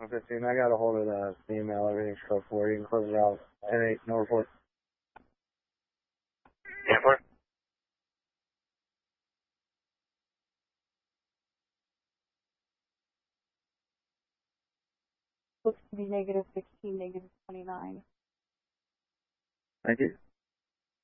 15, I got a hold of the email, everything's code 4, you can close it out. N8, no report. Airport? Looks to be -16, -29. Thank you.